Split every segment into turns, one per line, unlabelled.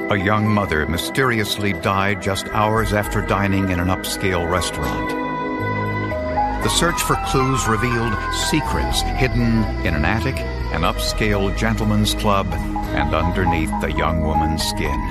A young mother mysteriously died just hours after dining in an upscale restaurant. The search for clues revealed secrets hidden in an attic, an upscale gentleman's club, and underneath the young woman's skin.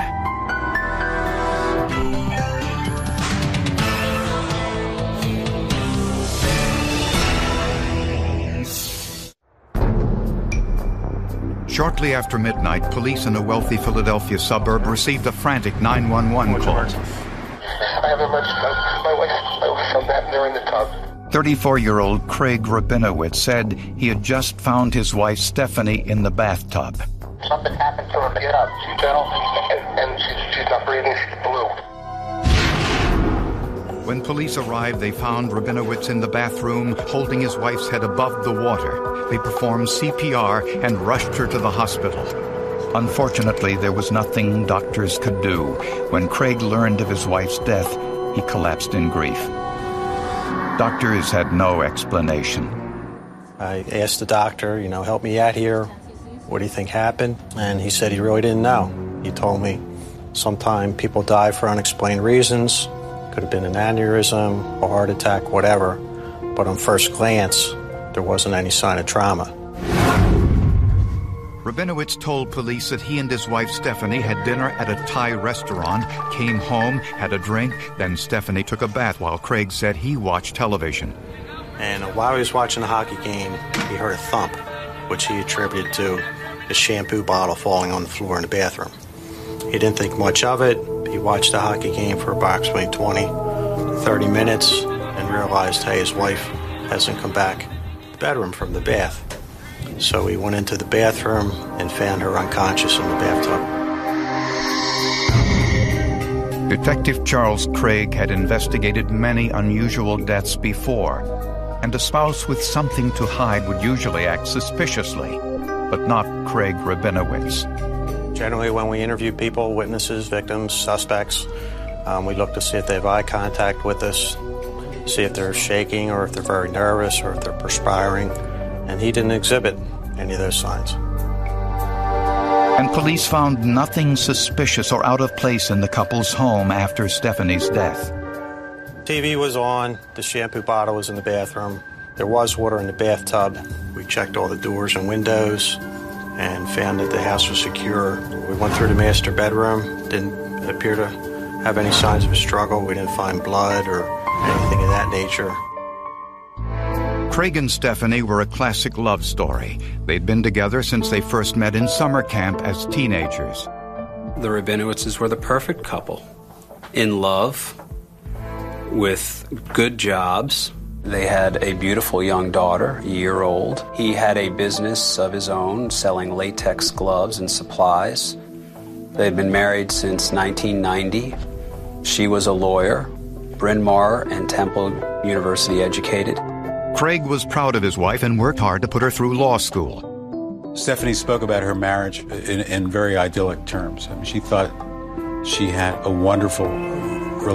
Shortly after midnight, police in a wealthy Philadelphia suburb received a frantic 911 call.
I have emergency. My wife fell back there in the tub.
34-year-old Craig Rabinowitz said he had just found his wife Stephanie in the bathtub.
Something happened to her in the tub. She's gentle, and she's not breathing. She's blue.
When police arrived, they found Rabinowitz in the bathroom, holding his wife's head above the water. They performed CPR and rushed her to the hospital. Unfortunately, there was nothing doctors could do. When Craig learned of his wife's death, he collapsed in grief. Doctors had no explanation.
I asked the doctor, help me out here. What do you think happened? And he said he really didn't know. He told me sometimes people die for unexplained reasons. Could have been an aneurysm, a heart attack, whatever. But on first glance, there wasn't any sign of trauma.
Rabinowitz told police that he and his wife Stephanie had dinner at a Thai restaurant, came home, had a drink, then Stephanie took a bath while Craig said he watched television.
And while he was watching the hockey game, he heard a thump, which he attributed to the shampoo bottle falling on the floor in the bathroom. He didn't think much of it. He watched the hockey game for approximately 20 to 30 minutes and realized, hey, his wife hasn't come back to the bedroom from the bath. So he went into the bathroom and found her unconscious in the bathtub.
Detective Charles Craig had investigated many unusual deaths before, and a spouse with something to hide would usually act suspiciously, but not Craig Rabinowitz.
Generally, when we interview people, witnesses, victims, suspects, we look to see if they have eye contact with us, see if they're shaking or if they're very nervous or if they're perspiring, and he didn't exhibit any of those signs.
And police found nothing suspicious or out of place in the couple's home after Stephanie's death.
TV was on, the shampoo bottle was in the bathroom, there was water in the bathtub. We checked all the doors and windows and found that the house was secure. We went through the master bedroom, didn't appear to have any signs of a struggle. We didn't find blood or anything of that nature.
Craig and Stephanie were a classic love story. They'd been together since they first met in summer camp as teenagers.
The Rabinowitzes were the perfect couple. In love, with good jobs. They had a beautiful young daughter, a year old. He had a business of his own, selling latex gloves and supplies. They'd been married since 1990. She was a lawyer, Bryn Mawr and Temple University educated.
Craig was proud of his wife and worked hard to put her through law school.
Stephanie spoke about her marriage in very idyllic terms. I mean, she thought she had a wonderful